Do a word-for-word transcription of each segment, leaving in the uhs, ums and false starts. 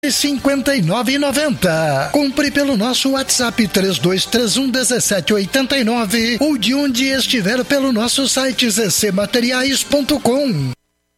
cinquenta e nove e noventa. Compre pelo nosso WhatsApp três dois três um um sete oito nove ou de onde estiver pelo nosso site z c materiais ponto com.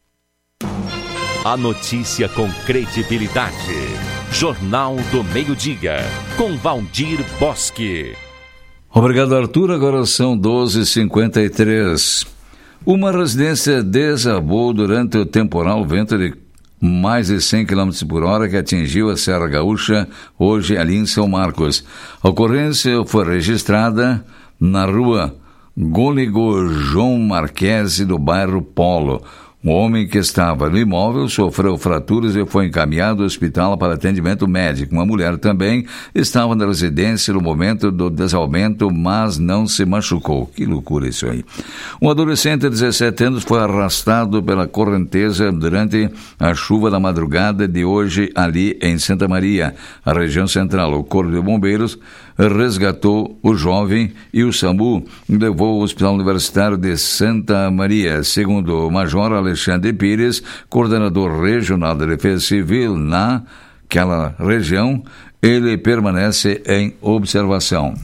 A notícia com credibilidade. Jornal do Meio-Dia, com Valdir Bosque. Obrigado, Arthur. Agora são doze e cinquenta e três. Uma residência desabou durante o temporal vento de mais de cem quilômetros por hora que atingiu a Serra Gaúcha, hoje ali em São Marcos. A ocorrência foi registrada na rua Góligo João Marquese, do bairro Polo. Um homem que estava no imóvel sofreu fraturas e foi encaminhado ao hospital para atendimento médico. Uma mulher também estava na residência no momento do desalento, mas não se machucou. Que loucura isso aí. Um adolescente de dezessete anos foi arrastado pela correnteza durante a chuva da madrugada de hoje ali em Santa Maria, a região central. O Corpo de Bombeiros resgatou o jovem e o SAMU levou ao Hospital Universitário de Santa Maria. Segundo o Major Alexandre Pires, coordenador regional da Defesa Civil naquela região, ele permanece em observação.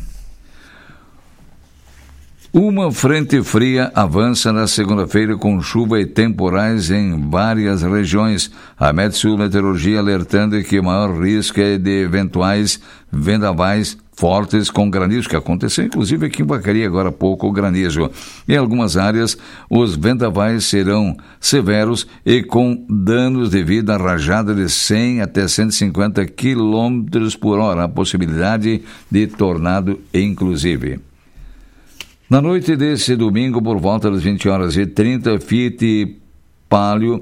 Uma frente fria avança na segunda-feira com chuva e temporais em várias regiões. A Metsul Meteorologia alertando que o maior risco é de eventuais vendavais fortes com granizo, que aconteceu inclusive aqui em Vacaria agora há pouco, o granizo. Em algumas áreas, os vendavais serão severos e com danos devido a rajada de cem até cento e cinquenta quilômetros por hora, a possibilidade de tornado inclusive. Na noite desse domingo, por volta das vinte horas e trinta, Fiat Palio,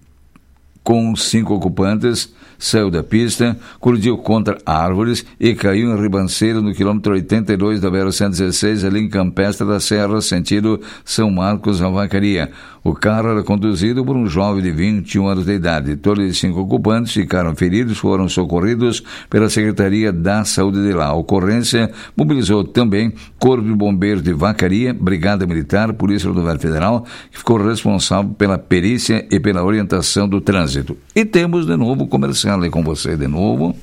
com cinco ocupantes, saiu da pista, colidiu contra árvores e caiu em ribanceira no quilômetro oitenta e dois da B R cento e dezesseis, ali em Campestre da Serra, sentido São Marcos, a Vacaria. O carro era conduzido por um jovem de vinte e um anos de idade. Todos os cinco ocupantes ficaram feridos, foram socorridos pela Secretaria da Saúde de lá. A ocorrência mobilizou também Corpo de Bombeiros de Vacaria, Brigada Militar, Polícia Rodoviária Federal, que ficou responsável pela perícia e pela orientação do trânsito. E temos de novo o comercial aí com você de novo.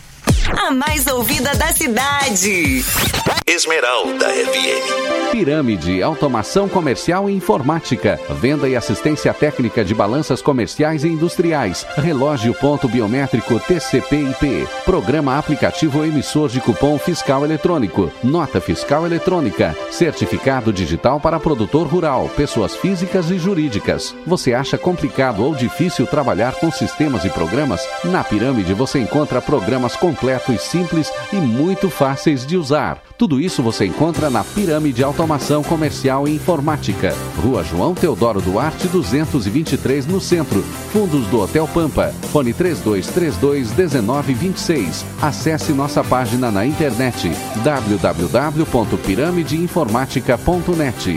A mais ouvida da cidade. Esmeralda F M. Pirâmide, automação comercial e informática. Venda e assistência técnica de balanças comerciais e industriais. Relógio ponto biométrico T C P I P. Programa aplicativo emissor de cupom fiscal eletrônico. Nota fiscal eletrônica. Certificado digital para produtor rural, pessoas físicas e jurídicas. Você acha complicado ou difícil trabalhar com sistemas e programas? Na Pirâmide você encontra programas completos, simples e muito fáceis de usar. Tudo isso você encontra na Pirâmide Automação Comercial e Informática. Rua João Teodoro Duarte, duzentos e vinte e três, no centro. Fundos do Hotel Pampa. Fone três dois três dois, um nove dois seis. Acesse nossa página na internet w w w ponto pirâmide informática ponto net.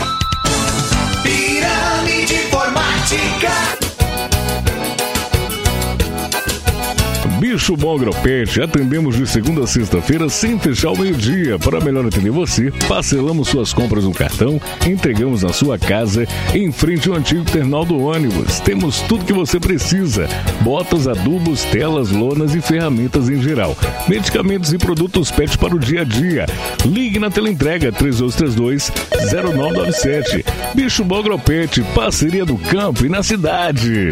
Pirâmide Informática. Bicho Bom Agropet, atendemos de segunda a sexta-feira sem fechar ao meio-dia. Para melhor atender você, parcelamos suas compras no cartão, entregamos na sua casa, em frente ao antigo terminal do ônibus. Temos tudo que você precisa: botas, adubos, telas, lonas e ferramentas em geral. Medicamentos e produtos pet para o dia a dia. Ligue na teleentrega três dois três dois, zero nove nove sete. Bicho Bom Agropet, parceria do campo e na cidade.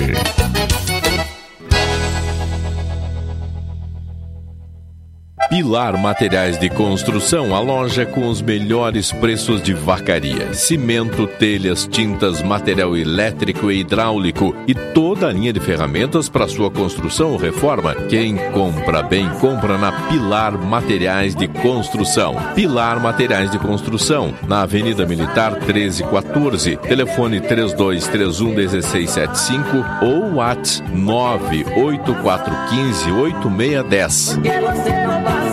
Pilar Materiais de Construção, a loja com os melhores preços de Vacaria. Cimento, telhas, tintas, material elétrico e hidráulico e toda a linha de ferramentas para sua construção ou reforma. Quem compra bem, compra na Pilar Materiais de Construção. Pilar Materiais de Construção, na Avenida Militar treze quatorze. Telefone três dois três um, um seis sete cinco ou WhatsApp nove oito quatro um cinco, oito seis um zero.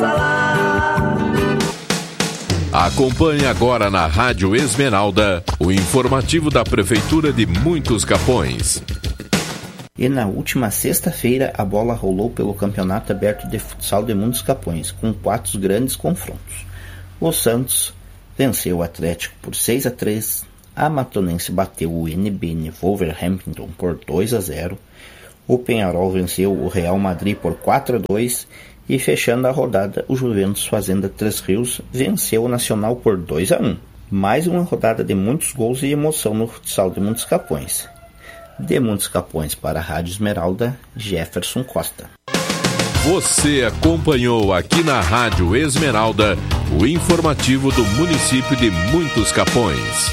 Acompanhe agora na Rádio Esmeralda o informativo da Prefeitura de Muitos Capões. E na última sexta-feira a bola rolou pelo Campeonato Aberto de Futsal de Muitos Capões, com quatro grandes confrontos. O Santos venceu o Atlético por seis a três, a Matonense bateu o N B N Wolverhampton por dois a zero, O Peñarol venceu o Real Madrid por quatro a dois e, fechando a rodada, o Juventus Fazenda Três Rios venceu o Nacional por dois a um. Mais uma rodada de muitos gols e emoção no futsal de Montes Capões. De Montes Capões para a Rádio Esmeralda, Jefferson Costa. Você acompanhou aqui na Rádio Esmeralda o informativo do município de Montes Capões.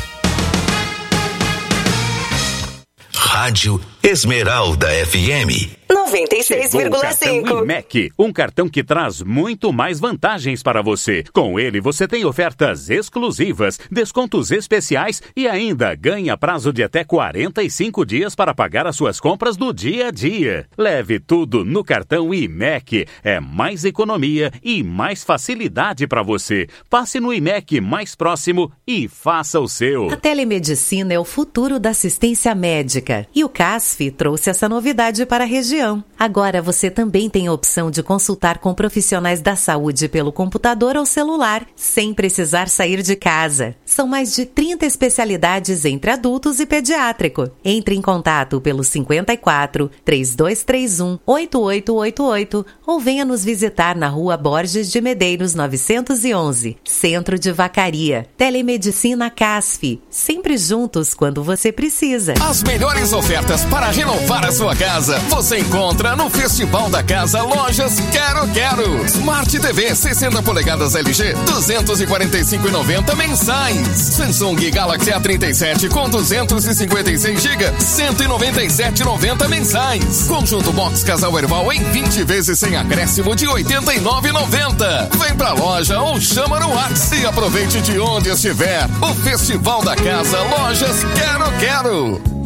Rádio Esmeralda F M. noventa e seis vírgula cinco. I M E C, um cartão que traz muito mais vantagens para você. Com ele, você tem ofertas exclusivas, descontos especiais e ainda ganha prazo de até quarenta e cinco dias para pagar as suas compras do dia a dia. Leve tudo no cartão I M E C. É mais economia e mais facilidade para você. Passe no I M E C mais próximo e faça o seu. A telemedicina é o futuro da assistência médica e o C A S F trouxe essa novidade para a região. Agora você também tem a opção de consultar com profissionais da saúde pelo computador ou celular, sem precisar sair de casa. São mais de trinta especialidades entre adultos e pediátrico. Entre em contato pelo cinquenta e quatro, trinta e dois trinta e um, oitenta e oito oitenta e oito ou venha nos visitar na Rua Borges de Medeiros novecentos e onze, Centro de Vacaria. Telemedicina C A S F, sempre juntos quando você precisa. As melhores ofertas para renovar a sua casa você encontra no Festival da Casa Lojas Quero Quero. Smart T V sessenta polegadas L G duzentos e quarenta e cinco reais e noventa centavos mensais. Samsung Galaxy A trinta e sete com duzentos e cinquenta e seis gigas cento e noventa e sete reais e noventa centavos mensais. Conjunto Box Casal Erval em vinte vezes sem acréscimo de oitenta e nove reais e noventa centavos. Vem pra loja ou chama no WhatsApp e aproveite de onde estiver. O Festival da Casa Lojas Quero Quero.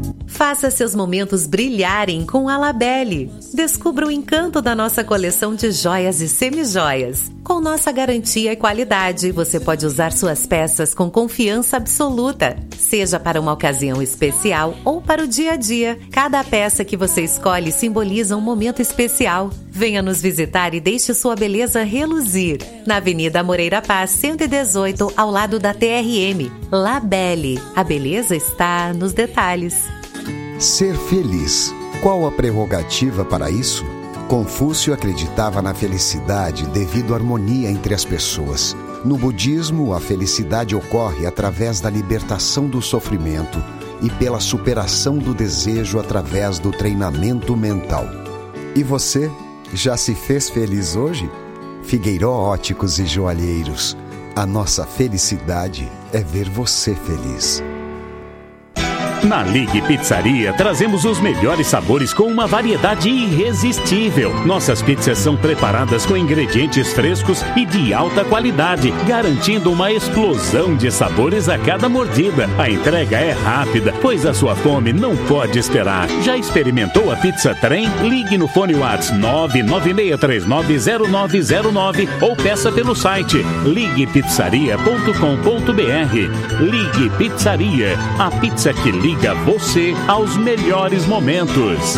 Faça seus momentos brilharem com a Labelle. Descubra o encanto da nossa coleção de joias e semijoias. Com nossa garantia e qualidade, você pode usar suas peças com confiança absoluta. Seja para uma ocasião especial ou para o dia a dia, cada peça que você escolhe simboliza um momento especial. Venha nos visitar e deixe sua beleza reluzir. Na Avenida Moreira Paz, cento e dezoito, ao lado da T R M. Labelle. A beleza está nos detalhes. Ser feliz. Qual a prerrogativa para isso? Confúcio acreditava na felicidade devido à harmonia entre as pessoas. No budismo, a felicidade ocorre através da libertação do sofrimento e pela superação do desejo através do treinamento mental. E você, já se fez feliz hoje? Figueiró Óticos e Joalheiros. A nossa felicidade é ver você feliz. Na Ligue Pizzaria, trazemos os melhores sabores com uma variedade irresistível. Nossas pizzas são preparadas com ingredientes frescos e de alta qualidade, garantindo uma explosão de sabores a cada mordida. A entrega é rápida, pois a sua fome não pode esperar. Já experimentou a pizza trem? Ligue no fone WhatsApp nove nove seis três nove zero nove zero nove ou peça pelo site ligue pizzaria ponto com ponto b r. Ligue Pizzaria, a pizza que liga Liga você aos melhores momentos.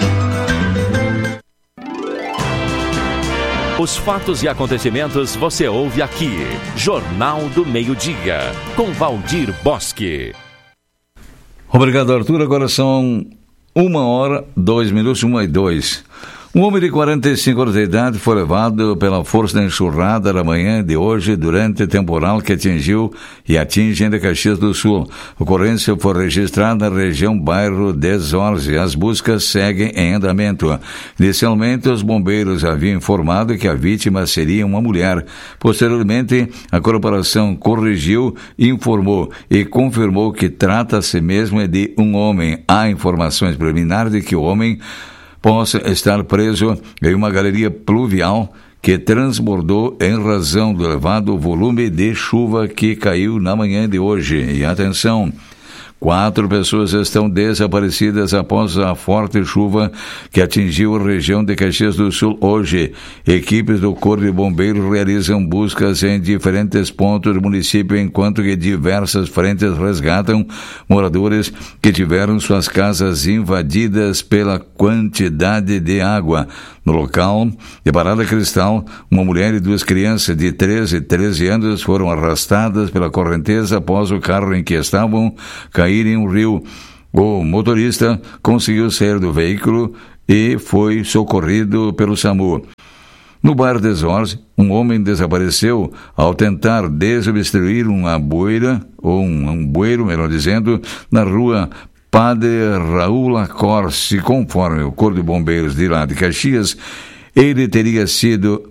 Os fatos e acontecimentos você ouve aqui. Jornal do Meio-Dia, com Valdir Bosque. Obrigado, Arthur. Agora são uma hora, dois minutos, uma e dois. Um homem de quarenta e cinco anos de idade foi levado pela força da enxurrada da manhã de hoje durante o temporal que atingiu e atinge ainda Caxias do Sul. A ocorrência foi registrada na região bairro Desorze. As buscas seguem em andamento. Inicialmente, os bombeiros haviam informado que a vítima seria uma mulher. Posteriormente, a corporação corrigiu, informou e confirmou que trata-se mesmo de um homem. Há informações preliminares de que o homem possa estar preso em uma galeria pluvial que transbordou em razão do elevado volume de chuva que caiu na manhã de hoje. E atenção, quatro pessoas estão desaparecidas após a forte chuva que atingiu a região de Caxias do Sul hoje. Equipes do Corpo de Bombeiros realizam buscas em diferentes pontos do município, enquanto que diversas frentes resgatam moradores que tiveram suas casas invadidas pela quantidade de água. No local de Barada Cristal, uma mulher e duas crianças de treze e treze anos foram arrastadas pela correnteza após o carro em que estavam cair em um rio. O motorista conseguiu sair do veículo e foi socorrido pelo SAMU. No bairro des Horts, um homem desapareceu ao tentar desobstruir uma boeira, ou um, um bueiro, melhor dizendo, na rua Padre Raul Lacorce. Conforme o Corpo de Bombeiros de lá de Caxias, ele teria sido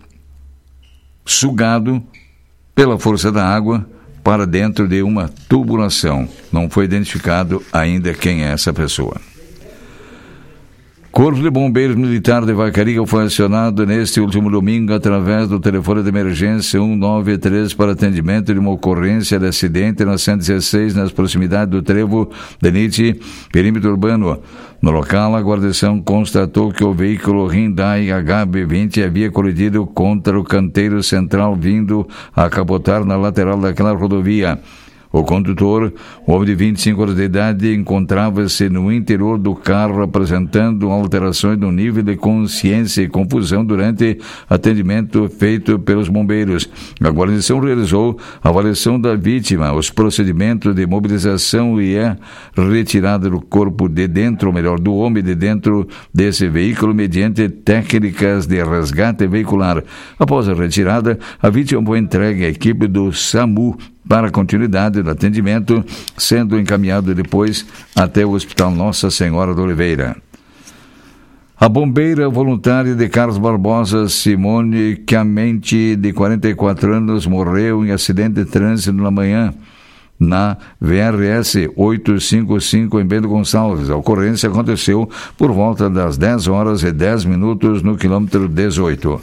sugado pela força da água para dentro de uma tubulação. Não foi identificado ainda quem é essa pessoa. Corpo de Bombeiros Militar de Vacaria foi acionado neste último domingo através do telefone de emergência cento e noventa e três para atendimento de uma ocorrência de acidente na cento e dezesseis, nas proximidades do trevo de Nietzsche, perímetro urbano. No local, a guarnição constatou que o veículo Hyundai H B vinte havia colidido contra o canteiro central, vindo a capotar na lateral daquela rodovia. O condutor, um homem de vinte e cinco anos de idade, encontrava-se no interior do carro apresentando alterações no nível de consciência e confusão durante atendimento feito pelos bombeiros. A guarnição realizou a avaliação da vítima, os procedimentos de mobilização e a retirada do corpo de dentro, ou melhor, do homem de dentro desse veículo mediante técnicas de resgate veicular. Após a retirada, a vítima foi entregue à equipe do SAMU para a continuidade do atendimento, sendo encaminhado depois até o Hospital Nossa Senhora de Oliveira. A bombeira voluntária de Carlos Barbosa, Simone Chiamente, de quarenta e quatro anos, morreu em acidente de trânsito na manhã na V R S oitocentos e cinquenta e cinco em Bento Gonçalves. A ocorrência aconteceu por volta das dez horas e dez minutos no quilômetro dezoito.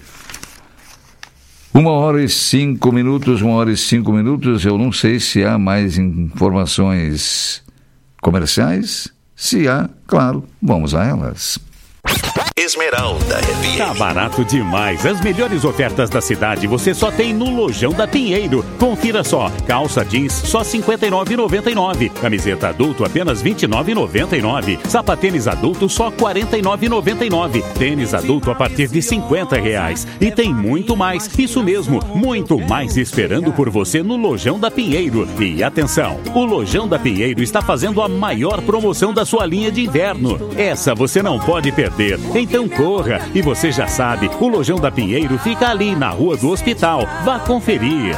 Uma hora e cinco minutos, uma hora e cinco minutos, eu não sei se há mais informações comerciais. Se há, claro, vamos a elas. Esmeralda F M. Tá barato demais. As melhores ofertas da cidade você só tem no Lojão da Pinheiro. Confira só. Calça jeans só cinquenta e nove reais e noventa e nove centavos. Camiseta adulto apenas vinte e nove reais e noventa e nove centavos. Sapatênis adulto só quarenta e nove reais e noventa e nove centavos. Tênis adulto a partir de cinquenta reais. E tem muito mais. Isso mesmo, muito mais esperando por você no Lojão da Pinheiro. E atenção, o Lojão da Pinheiro está fazendo a maior promoção da sua linha de inverno. Essa você não pode perder. Então corra, e você já sabe, o Lojão da Pinheiro fica ali na Rua do Hospital. Vá conferir.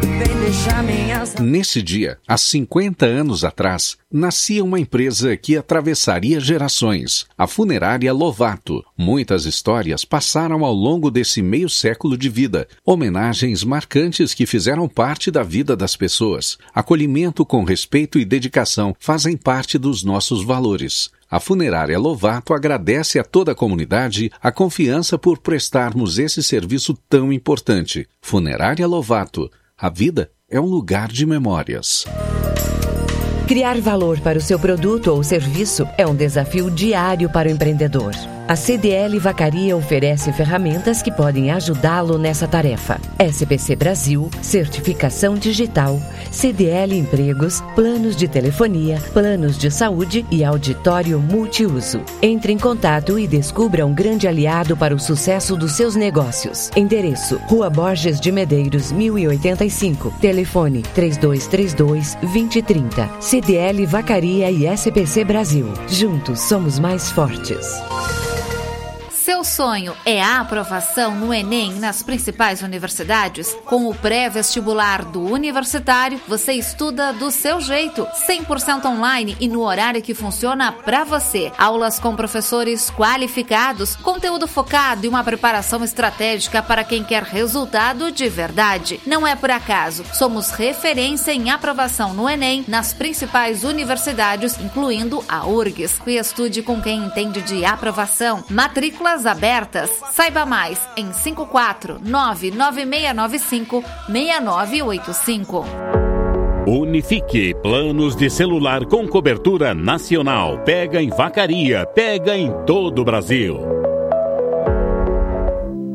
Nesse dia, há cinquenta anos atrás, nascia uma empresa que atravessaria gerações, a Funerária Lovato. Muitas histórias passaram ao longo desse meio século de vida, homenagens marcantes que fizeram parte da vida das pessoas. Acolhimento com respeito e dedicação fazem parte dos nossos valores. A Funerária Lovato agradece a toda a comunidade a confiança por prestarmos esse serviço tão importante. Funerária Lovato. A vida é um lugar de memórias. Criar valor para o seu produto ou serviço é um desafio diário para o empreendedor. A C D L Vacaria oferece ferramentas que podem ajudá-lo nessa tarefa. S B C Brasil, certificação digital, C D L Empregos, planos de telefonia, planos de saúde e auditório multiuso. Entre em contato e descubra um grande aliado para o sucesso dos seus negócios. Endereço: Rua Borges de Medeiros, mil e oitenta e cinco. Telefone três dois três dois, dois zero três zero. C D L Vacaria e S B C Brasil. Juntos somos mais fortes. Seu sonho é a aprovação no Enem nas principais universidades? Com o pré-vestibular do Universitário, você estuda do seu jeito, cem por cento online e no horário que funciona para você. Aulas com professores qualificados, conteúdo focado e uma preparação estratégica para quem quer resultado de verdade. Não é por acaso, somos referência em aprovação no Enem nas principais universidades, incluindo a U R G S. E estude com quem entende de aprovação. Matrículas abertas. Saiba mais em cinco quatro nove nove seis nove cinco seis nove oito cinco. Unifique, planos de celular com cobertura nacional. Pega em Vacaria, pega em todo o Brasil.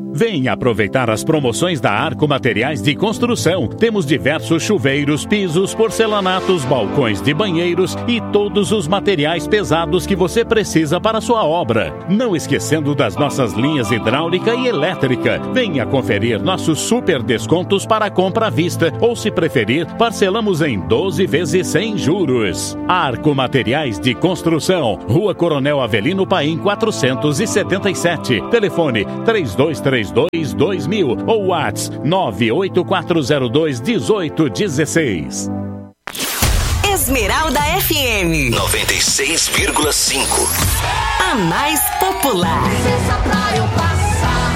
Venha aproveitar as promoções da Arco Materiais de Construção. Temos diversos chuveiros, pisos, porcelanatos, balcões de banheiros e todos os materiais pesados que você precisa para a sua obra. Não esquecendo das nossas linhas hidráulica e elétrica. Venha conferir nossos super descontos para compra à vista ou, se preferir, parcelamos em doze vezes sem juros. Arco Materiais de Construção, Rua Coronel Avelino Paim quatrocentos e setenta e sete. Telefone três dois três dois, dois mil ou WhatsApp nove oito quatro zero dois, um oito um seis. Esmeralda F M noventa e seis vírgula cinco. A mais popular. Licença pra eu passar.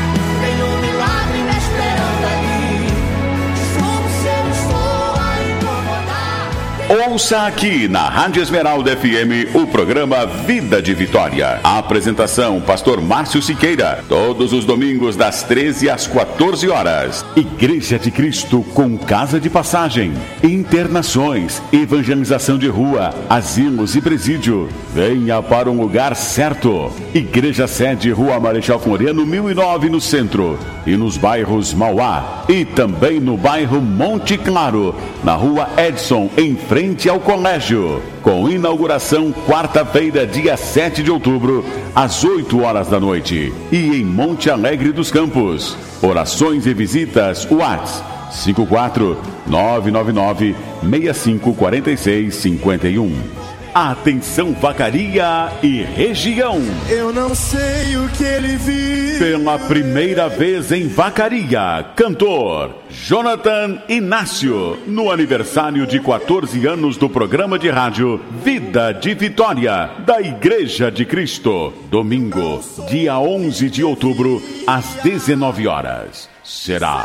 Tem um milagre me esperando ali. Desculpe se eu estou a incomodar. Ouça aqui na Rádio Esmeralda F M o programa Vida de Vitória. A apresentação, pastor Márcio Siqueira. Todos os domingos das treze às quatorze horas. Igreja de Cristo com casa de passagem, internações, evangelização de rua, asilos e presídio. Venha para um lugar certo. Igreja sede, Rua Marechal Moreno, mil e nove no centro. E nos bairros Mauá. E também no bairro Monte Claro, na Rua Edson, em frente ao colégio. Com inauguração quarta-feira, dia sete de outubro, às oito horas da noite. E em Monte Alegre dos Campos. Orações e visitas, WhatsApp cinco quatro nove nove nove, seis cinco quatro seis cinco um. Atenção, Vacaria e região. Eu não sei o que ele viu. Pela primeira vez em Vacaria, cantor Jonathan Inácio, no aniversário de quatorze anos do programa de rádio Vida de Vitória, da Igreja de Cristo. Domingo, dia onze de outubro, às dezenove horas. Será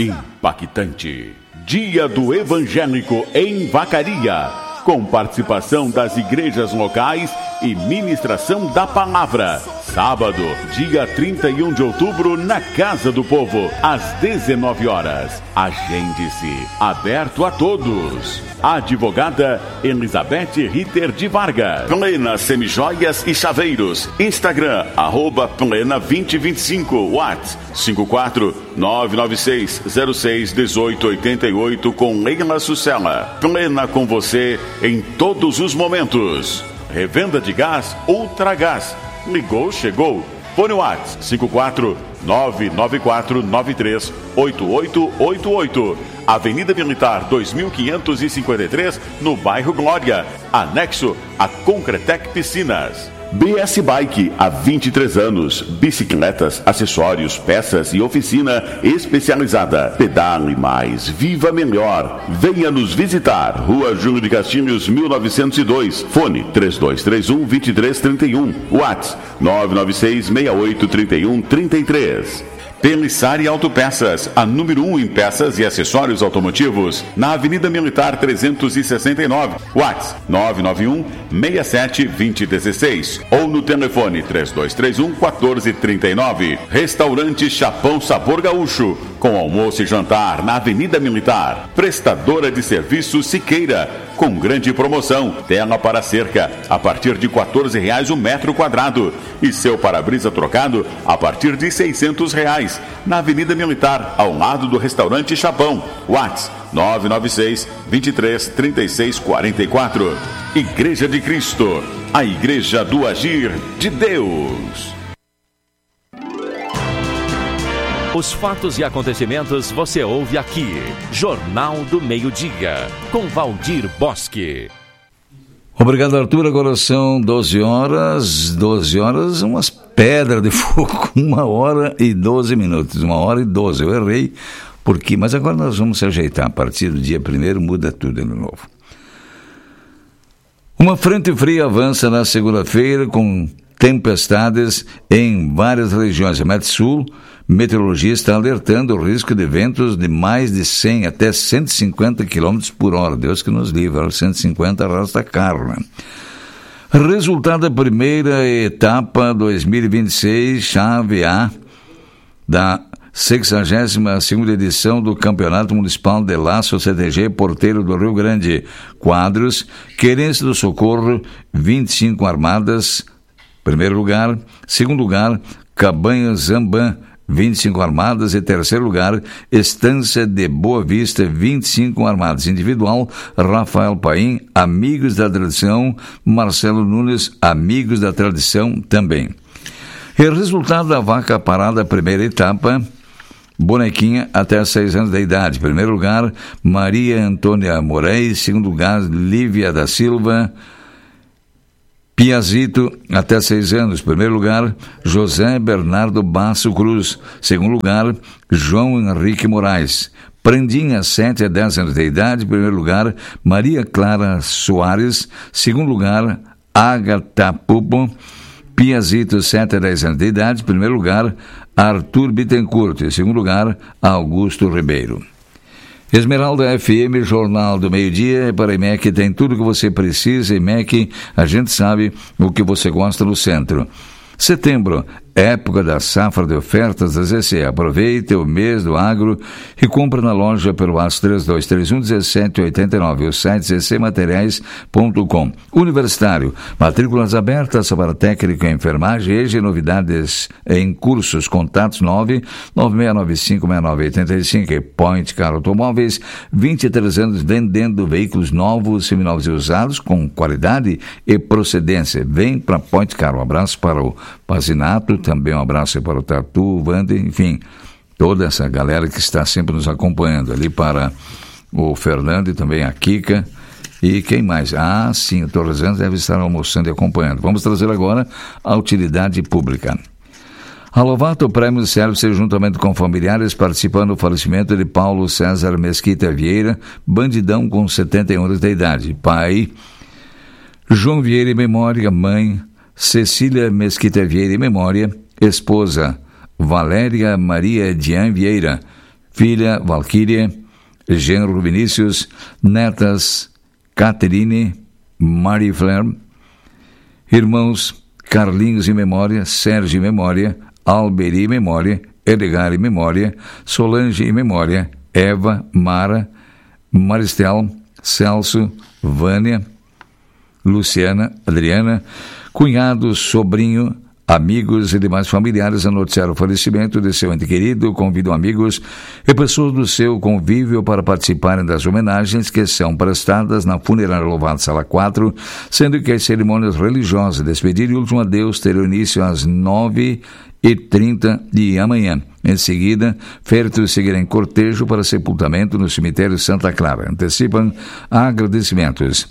impactante. Dia do Evangélico em Vacaria, com participação das igrejas locais e ministração da palavra. Sábado, dia trinta e um de outubro, na Casa do Povo, às dezenove horas. Agende-se, aberto a todos. Advogada Elizabeth Ritter de Vargas. Plena Semijoias e Chaveiros. Instagram, arroba Plena vinte e vinte e cinco. WhatsApp cinco quatro nove nove seis zero seis um oito oito oito com Leila Sucela. Plena com você em todos os momentos. Revenda de gás Ultragás. Ligou, chegou. Fone WhatsApp cinco quatro nove nove quatro nove três oito oito oito oito. Avenida Militar dois mil quinhentos e cinquenta e três, no bairro Glória, anexo a Concretec Piscinas. B S Bike, há vinte e três anos. Bicicletas, acessórios, peças e oficina especializada. Pedale mais, viva melhor. Venha nos visitar. Rua Júlio de Castilhos, mil novecentos e dois. Fone três dois três um, dois três três um. WhatsApp nove nove seis seis oito três um três três. Pelissari Autopeças, a número um em peças e acessórios automotivos, na Avenida Militar trezentos e sessenta e nove, WhatsApp nove nove um seis sete dois zero um seis ou no telefone três dois três um, um quatro três nove. Restaurante Chapão Sabor Gaúcho, com almoço e jantar na Avenida Militar. Prestadora de serviço Siqueira, com grande promoção, tela para cerca, a partir de quatorze reais o metro quadrado. E seu para-brisa trocado a partir de seiscentos reais. Na Avenida Militar, ao lado do restaurante Chapão. WhatsApp nove nove seis dois três três seis quatro quatro. Igreja de Cristo, a igreja do agir de Deus. Os fatos e acontecimentos você ouve aqui. Jornal do Meio-Dia, com Valdir Bosque. Obrigado, Arthur. Agora são doze horas, doze horas, umas pedras de fogo, uma hora e doze minutos, uma hora e doze. Eu errei, porque, mas agora nós vamos se ajeitar. A partir do dia primeiro muda tudo de novo. Uma frente fria avança na segunda-feira com tempestades em várias regiões. A Metsul Meteorologia está alertando o risco de ventos de mais de cem até cento e cinquenta quilômetros por hora. Deus que nos livre, cento e cinquenta arrasta carro, né? Resultado da primeira etapa dois mil e vinte e seis, chave A, da sexagésima segunda edição do Campeonato Municipal de Laço C T G Porteiro do Rio Grande. Quadros: Querência do Socorro, vinte e cinco armadas, primeiro lugar. Segundo lugar, Cabanha Zambã, vinte e cinco armadas. E terceiro lugar, Estância de Boa Vista, vinte e cinco armadas. Individual, Rafael Paim, Amigos da Tradição, Marcelo Nunes, Amigos da Tradição também. E resultado da vaca parada, primeira etapa, Bonequinha até seis anos de idade. Primeiro lugar, Maria Antônia Moraes. Segundo lugar, Lívia da Silva. Piazito, até seis anos. Primeiro lugar, José Bernardo Basso Cruz. Segundo lugar, João Henrique Moraes. Prandinha, sete a dez anos de idade. Primeiro lugar, Maria Clara Soares. Segundo lugar, Agatha Pupo. Piazito, sete a dez anos de idade. Primeiro lugar, Arthur Bittencourt. Em segundo lugar, Augusto Ribeiro. Esmeralda F M, Jornal do Meio-Dia. Para a I M E C tem tudo o que você precisa. I M E C, a gente sabe o que você gosta no centro. Setembro, época da safra de ofertas da Z C. Aproveite o mês do agro e compra na loja pelo A S três dois três um, um sete oito nove, o site z c materiais ponto com. Universitário, matrículas abertas para técnico em enfermagem, E G, novidades em cursos, contatos nove nove seis nove cinco seis nove oito cinco. Point Car Automóveis, vinte e três anos vendendo veículos novos, seminovos e usados com qualidade e procedência. Vem para Point Car. Um abraço para o Pazinato, também um abraço para o Tatu, o Wander, enfim, toda essa galera que está sempre nos acompanhando, ali para o Fernando e também a Kika, e quem mais? Ah, sim, o Torres Anjos deve estar almoçando e acompanhando. Vamos trazer agora a utilidade pública. A Lovato Prêmio serve-se juntamente com familiares participando do falecimento de Paulo César Mesquita Vieira, bandidão com setenta e um anos de idade. Pai, João Vieira em memória. Mãe, Cecília Mesquita Vieira em memória. Esposa, Valéria Maria Dian Vieira. Filha, Valquíria. Genro, Vinícius. Netas, Caterine, Marie Flair. Irmãos, Carlinhos em memória. Sérgio em memória. Alberi em memória. Edgar em memória. Solange em memória. Eva, Mara, Maristel, Celso, Vânia, Luciana, Adriana, cunhado, sobrinho, amigos e demais familiares a noticiar o falecimento de seu ente querido. Convido amigos e pessoas do seu convívio para participarem das homenagens que são prestadas na Funerária Lovato Sala quatro, sendo que as cerimônias religiosas, despedida e último adeus terão início às nove e trinta de amanhã. Em seguida, féretros seguirá em cortejo para sepultamento no cemitério Santa Clara. Antecipam agradecimentos.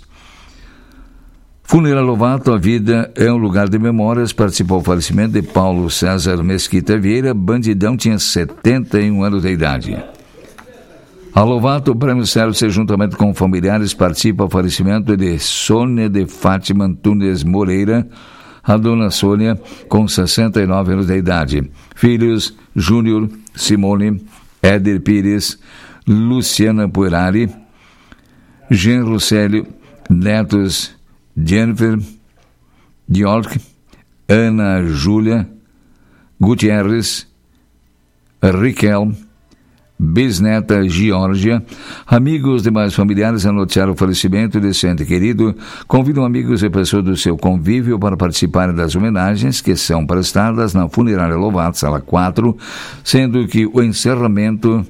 Funerária Lovato, a vida é um lugar de memórias. Participou do falecimento de Paulo César Mesquita Vieira, bandidão, tinha setenta e um anos de idade. A Lovato, o prêmio serve-se juntamente com familiares, participa do falecimento de Sônia de Fátima Antunes Moreira, a dona Sônia, com sessenta e nove anos de idade. Filhos, Júnior, Simone, Éder Pires, Luciana Puerari, genro Célio, netos, Jennifer, Diolk, Ana Júlia, Gutierrez, Riquel, bisneta Geórgia, amigos demais familiares a noticiar o falecimento desse ente querido. Convidam amigos e pessoas do seu convívio para participarem das homenagens que são prestadas na Funerária Lovato, Sala quatro, sendo que o encerramento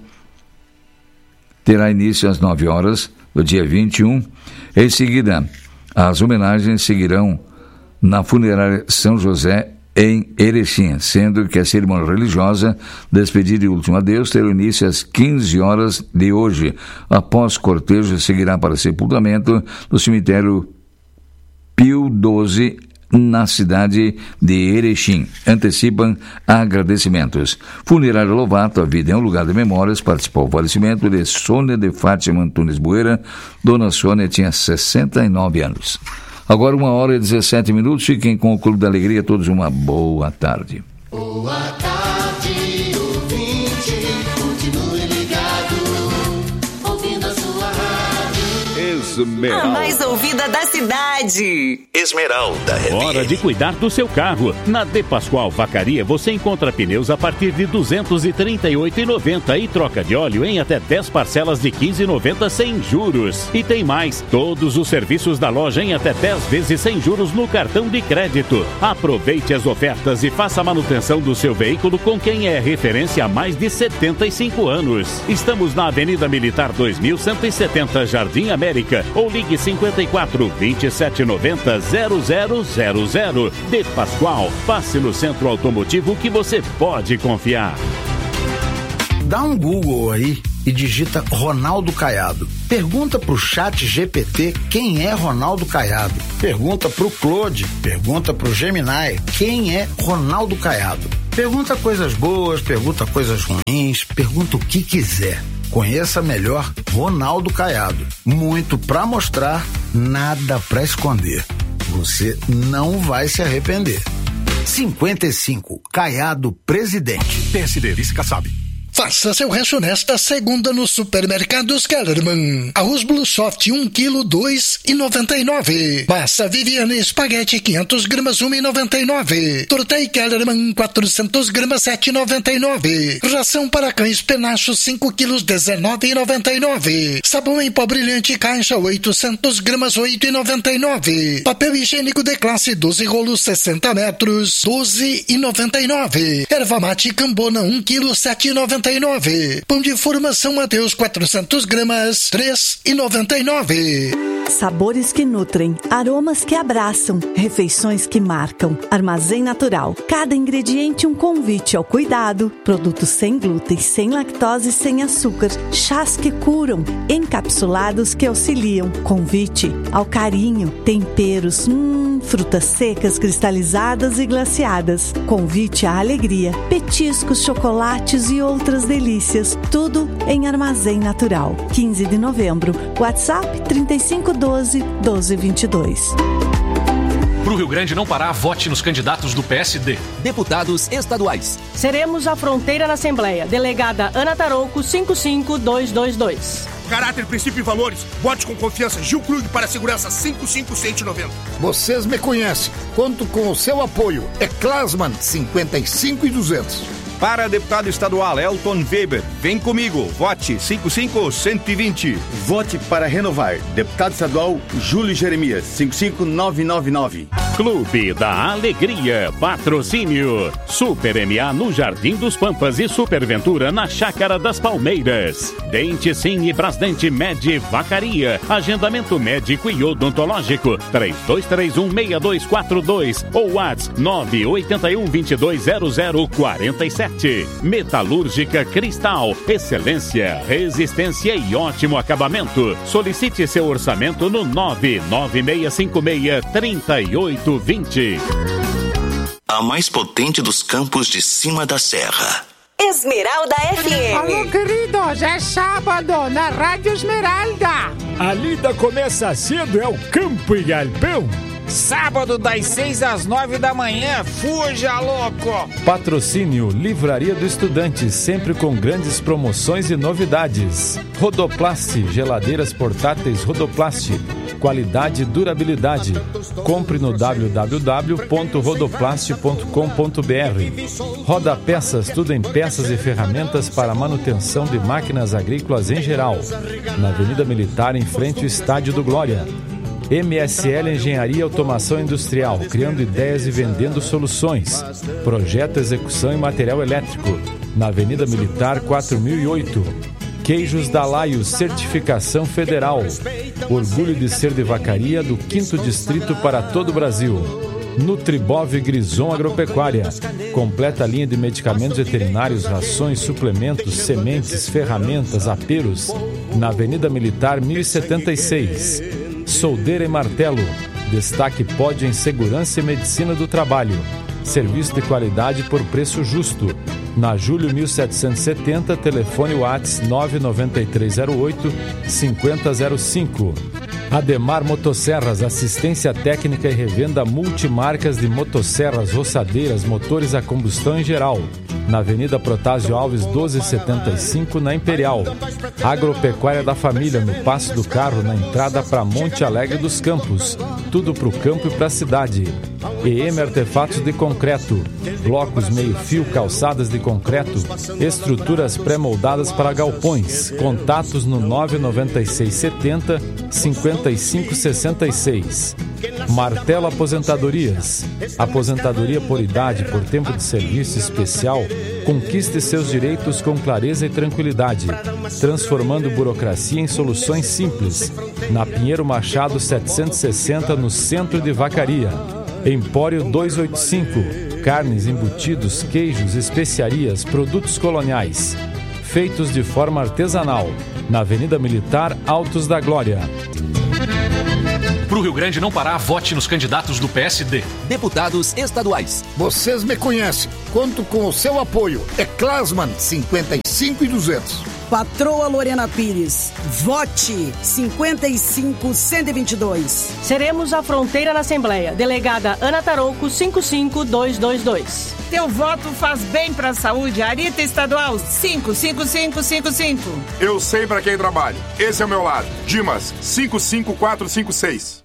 terá início às nove horas do dia vinte e um. Em seguida, as homenagens seguirão na Funerária São José, em Erechim, sendo que a cerimônia religiosa, despedida e último adeus, terá início às quinze horas de hoje. Após cortejo, seguirá para sepultamento no cemitério Pio doze, na cidade de Erechim. Antecipam agradecimentos. Funerária Lovato, a vida é um lugar de memórias. Participou do falecimento de Sônia de Fátima Antunes Bueira. Dona Sônia tinha sessenta e nove anos. Agora uma hora e dezessete minutos. Fiquem com o Clube da Alegria. Todos uma boa tarde. Boa tarde, ouvinte. Continue ligado, ouvindo a sua rádio. Esmeralda. A mais ouvida da cidade. Esmeralda F M. Hora de cuidar do seu carro. Na De Pascoal Vacaria você encontra pneus a partir de duzentos e trinta e oito reais e noventa centavos e troca de óleo em até dez parcelas de quinze reais e noventa centavos sem juros. E tem mais, todos os serviços da loja em até dez vezes sem juros no cartão de crédito. Aproveite as ofertas e faça a manutenção do seu veículo com quem é referência há mais de setenta e cinco anos. Estamos na Avenida Militar dois mil cento e setenta, Jardim América, ou ligue cinquenta e quatro, vinte e sete, noventa, zero zero zero zero. De Pascoal, passe no centro automotivo que você pode confiar. Dá um Google aí e digita Ronaldo Caiado. Pergunta pro chat G P T quem é Ronaldo Caiado. Pergunta pro Claude, pergunta pro Gemini quem é Ronaldo Caiado. Pergunta coisas boas, pergunta coisas ruins, pergunta o que quiser. Conheça melhor Ronaldo Caiado. Muito pra mostrar, nada pra esconder. Você não vai se arrepender. cinquenta e cinco, Caiado Presidente. P S D, vice Kassab. Faça seu rancho nesta segunda no Supermercados Kellerman. Arroz Blue Soft um quilo, dois e noventa e nove. Massa Viviane Espaguete quinhentas gramas, um e noventa e nove. Tortei Kellerman quatrocentas gramas, sete e noventa e nove. Ração para cães Penacho cinco quilos, dezenove e noventa e nove. Sabão em pó brilhante caixa oitocentas gramas, oito e noventa e nove. Papel higiênico de classe doze rolos, sessenta metros, doze e noventa e nove. Erva mate Cambona um quilo, sete e noventa e nove. Pão de forma São Mateus quatrocentas gramas, três e noventa e nove. Sabores que nutrem, aromas que abraçam, refeições que marcam. Armazém Natural. Cada ingrediente um convite ao cuidado. Produtos sem glúten, sem lactose e sem açúcar. Chás que curam, encapsulados que auxiliam. Convite ao carinho, temperos, hum, frutas secas, cristalizadas e glaciadas. Convite à alegria, petiscos, chocolates e outras delícias. Tudo em Armazém Natural. quinze de novembro. WhatsApp trinta e cinco doze, doze vinte e dois. Pro Rio Grande não parar, vote nos candidatos do P S D. Deputados estaduais. Seremos a fronteira na Assembleia. Delegada Ana Tarouco, cinco cinco dois dois dois. Caráter, princípio e valores. Vote com confiança. Gil Krug para a segurança cinco cinco cento e noventa. Vocês me conhecem. Conto com o seu apoio. É Klasman cinquenta e cinco e duzentos. Para deputado estadual Elton Weber, vem comigo, vote cinco cinco cento e vinte. Vote para renovar, deputado estadual Júlio Jeremias, cinco cinco nove nove nove. Clube da Alegria, patrocínio Super M A no Jardim dos Pampas e Superventura na Chácara das Palmeiras. Dente Sim e Brasdente Med Vacaria, agendamento médico e odontológico, três dois três um, seis dois quatro dois ou WhatsApp nove oito um, dois dois zero zero quatro sete. Metalúrgica Cristal, excelência, resistência e ótimo acabamento. Solicite seu orçamento no nove nove seis cinco seis, três oito dois zero. A mais potente dos campos de cima da serra. Esmeralda F M. Alô, queridos, é sábado na Rádio Esmeralda. A lida começa cedo, é o Campo e Galpão. Sábado das seis às nove da manhã, fuja, louco! Patrocínio Livraria do Estudante, sempre com grandes promoções e novidades. Rodoplast, geladeiras portáteis Rodoplast, qualidade e durabilidade. Compre no w w w ponto rodoplast ponto com ponto b r. Roda Peças, tudo em peças e ferramentas para manutenção de máquinas agrícolas em geral. Na Avenida Militar, em frente ao Estádio do Glória. M S L Engenharia e Automação Industrial, criando ideias e vendendo soluções. Projeto, execução e material elétrico. Na Avenida Militar quatro mil e oito. Queijos Dalaio, certificação federal. Orgulho de ser de vacaria do quinto Distrito para todo o Brasil. Nutribov Grison Agropecuária. Completa linha de medicamentos veterinários, rações, suplementos, sementes, ferramentas, aperos. Na Avenida Militar mil e setenta e seis. Soldeira e Martelo, destaque pódio em segurança e medicina do trabalho. Serviço de qualidade por preço justo. Na Júlio mil setecentos e setenta, telefone WhatsApp nove nove três zero oito cinco zero zero cinco. Ademar Motosserras, assistência técnica e revenda multimarcas de motosserras, roçadeiras, motores a combustão em geral. Na Avenida Protásio Alves, doze setenta e cinco, na Imperial. Agropecuária da Família, no Passo do Carro, na entrada para Monte Alegre dos Campos. Tudo para o campo e para a cidade. E M Artefatos de Concreto. Blocos meio-fio, calçadas de concreto, estruturas pré-moldadas para galpões. Contatos no nove nove seis setenta, cinquenta e cinco sessenta e seis. Martelo Aposentadorias. Aposentadoria por idade, por tempo de serviço especial. Conquiste seus direitos com clareza e tranquilidade, transformando burocracia em soluções simples. Na Pinheiro Machado setecentos e sessenta, no centro de Vacaria. Empório duzentos e oitenta e cinco. Carnes, embutidos, queijos, especiarias, produtos coloniais. Feitos de forma artesanal. Na Avenida Militar, Altos da Glória. Pro Rio Grande não parar, vote nos candidatos do P S D. Deputados estaduais. Vocês me conhecem. Conto com o seu apoio. É Klasman cinquenta e cinco e duzentos. Patroa Lorena Pires. Vote cinquenta e cinco cento e vinte e dois. Seremos a fronteira na Assembleia. Delegada Ana Tarouco, cinco cinco dois dois dois. Teu voto faz bem pra saúde. Arita Estadual, cinco cinco cinco cinco cinco. Eu sei pra quem trabalho. Esse é o meu lado. Dimas, cinco cinco quatro cinco seis.